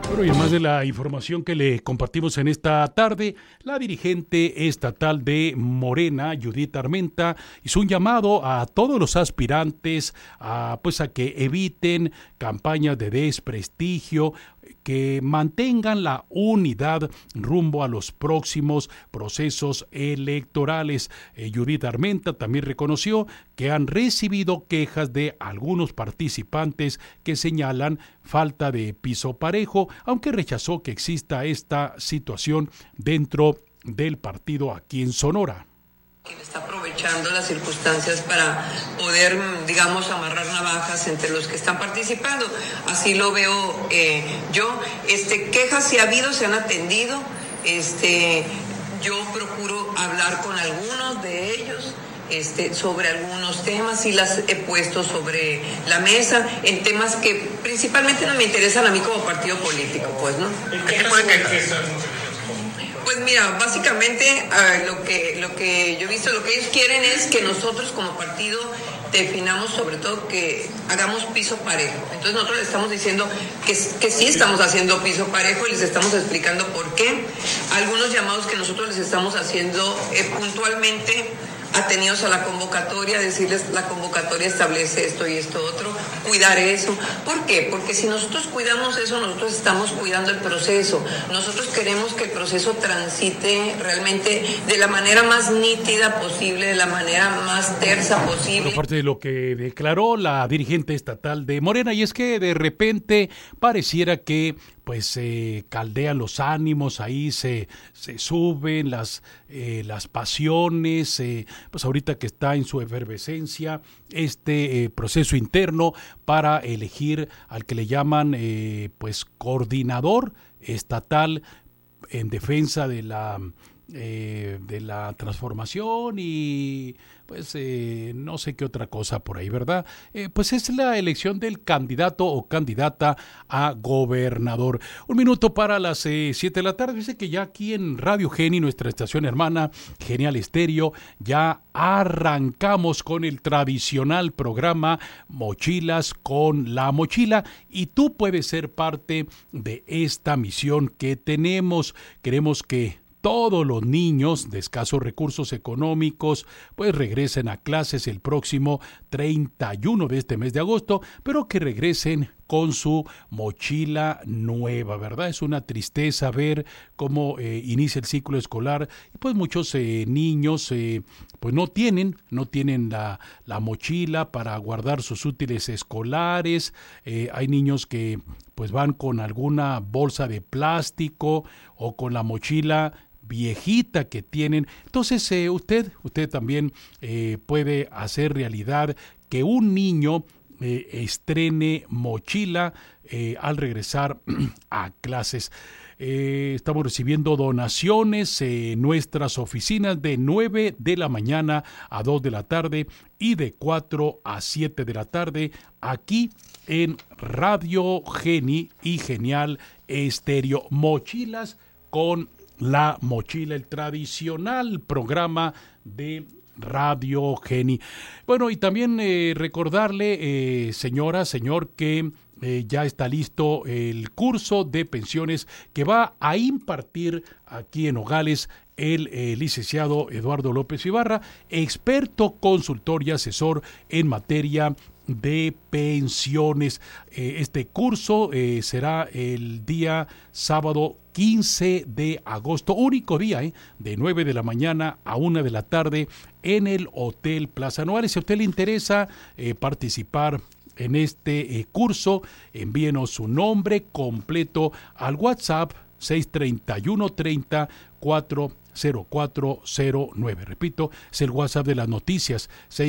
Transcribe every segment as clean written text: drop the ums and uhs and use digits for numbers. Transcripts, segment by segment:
Bueno, y además de la información que le compartimos en esta tarde, la dirigente estatal de Morena, Judith Armenta, hizo un llamado a todos los aspirantes a que eviten campañas de desprestigio, que mantengan la unidad rumbo a los próximos procesos electorales. Judith Armenta también reconoció que han recibido quejas de algunos participantes que señalan falta de piso parejo, aunque rechazó que exista esta situación dentro del partido aquí en Sonora. Quien está aprovechando las circunstancias para poder, digamos, amarrar navajas entre los que están participando. Así lo veo yo. Quejas sí ha habido, se han atendido. Yo procuro hablar con algunos de ellos sobre algunos temas y las he puesto sobre la mesa en temas que principalmente no me interesan a mí como partido político, pues, ¿no? ¿Qué puede quejar? Pues mira, básicamente lo que yo he visto, lo que ellos quieren es que nosotros como partido definamos sobre todo que hagamos piso parejo. Entonces nosotros les estamos diciendo que sí estamos haciendo piso parejo y les estamos explicando por qué. Algunos llamados que nosotros les estamos haciendo puntualmente atenidos a la convocatoria, decirles la convocatoria establece esto y esto otro, cuidar eso. ¿Por qué? Porque si nosotros cuidamos eso, nosotros estamos cuidando el proceso. Nosotros queremos que el proceso transite realmente de la manera más nítida posible, de la manera más tersa posible. Por parte de lo que declaró la dirigente estatal de Morena, y es que de repente pareciera que se caldean los ánimos, ahí se suben las pasiones, pues ahorita que está en su efervescencia proceso interno para elegir al que le llaman coordinador estatal en defensa de la transformación y no sé qué otra cosa por ahí, ¿verdad? Es la elección del candidato o candidata a gobernador. 1 minuto para las 7 de la tarde. Dice que ya aquí en Radio Geni, nuestra estación hermana, Genial Estéreo, ya arrancamos con el tradicional programa Mochilas con la Mochila y tú puedes ser parte de esta misión que tenemos. Queremos que todos los niños de escasos recursos económicos regresen a clases el próximo 31 de este mes de agosto, pero que regresen con su mochila nueva, ¿verdad? Es una tristeza ver cómo inicia el ciclo escolar y muchos niños no tienen la mochila para guardar sus útiles escolares. Hay niños que van con alguna bolsa de plástico o con la mochila viejita que tienen. Entonces usted también puede hacer realidad que un niño estrene mochila al regresar a clases. Estamos recibiendo donaciones en nuestras oficinas de 9 de la mañana a 2 de la tarde y de 4 a 7 de la tarde aquí en Radio Geni y Genial Estéreo. Mochilas con la Mochila, el tradicional programa de Radio Geni. Bueno, y también recordarle, señora, señor, que ya está listo el curso de pensiones que va a impartir aquí en Nogales el licenciado Eduardo López Ibarra, experto, consultor y asesor en materia de pensiones. Este curso será el día sábado 15 de agosto, único día, de 9 de la mañana a 1 de la tarde en el Hotel Plaza Nogales. Si a usted le interesa participar en este curso, envíenos su nombre completo al WhatsApp 631-30-40409. Repito, es el WhatsApp de las noticias,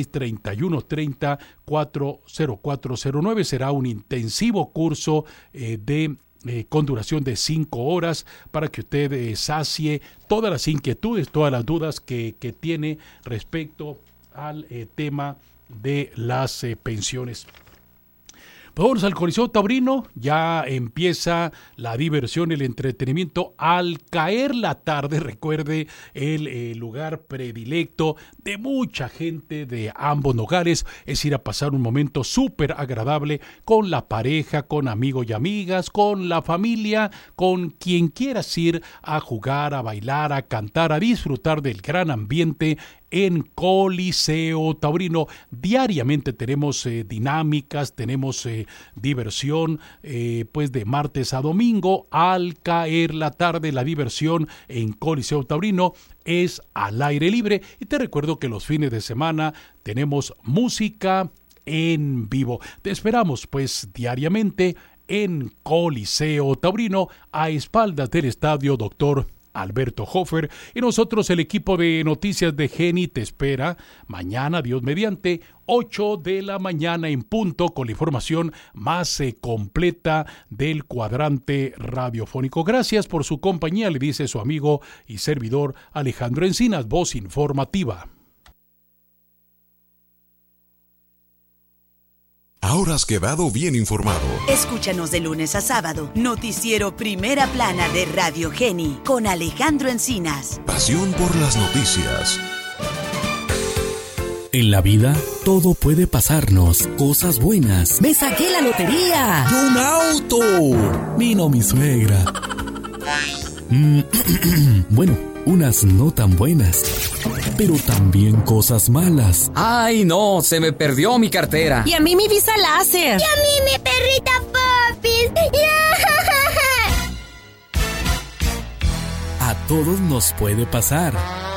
631-30-40409. Será un intensivo curso con duración de 5 horas para que usted sacie todas las inquietudes, todas las dudas que tiene respecto al tema de las pensiones. Pues vamos al Coliseo Taurino, ya empieza la diversión, el entretenimiento. Al caer la tarde, recuerde, el lugar predilecto de mucha gente de ambos hogares es ir a pasar un momento súper agradable con la pareja, con amigos y amigas, con la familia, con quien quieras ir a jugar, a bailar, a cantar, a disfrutar del gran ambiente en Coliseo Taurino. Diariamente tenemos dinámicas, tenemos diversión, pues de martes a domingo. Al caer la tarde, la diversión en Coliseo Taurino es al aire libre. Y te recuerdo que los fines de semana tenemos música en vivo. Te esperamos pues diariamente en Coliseo Taurino, a espaldas del estadio Dr. Alberto Hofer, y nosotros, el equipo de noticias de Geni, te espera mañana, Dios mediante, 8 de la mañana en punto, con la información más completa del cuadrante radiofónico. Gracias por su compañía, le dice su amigo y servidor Alejandro Encinas, voz informativa. Ahora has quedado bien informado. Escúchanos de lunes a sábado, Noticiero Primera Plana de Radio Geni, con Alejandro Encinas. Pasión por las noticias. En la vida, todo puede pasarnos. Cosas buenas. ¡Me saqué la lotería! ¡Y un auto! Vino mi suegra. Bueno, unas no tan buenas, pero también cosas malas. ¡Ay, no! Se me perdió mi cartera. Y a mí mi visa láser. Y a mí mi perrita Popis. A todos nos puede pasar.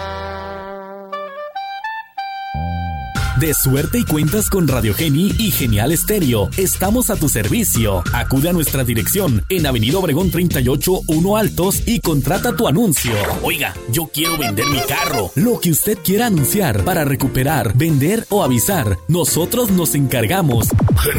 De suerte y cuentas con Radio Geni y Genial Estéreo. Estamos a tu servicio. Acude a nuestra dirección en Avenida Obregón 38, 1 Altos y contrata tu anuncio. Oiga, yo quiero vender mi carro. Lo que usted quiera anunciar para recuperar, vender o avisar, nosotros nos encargamos.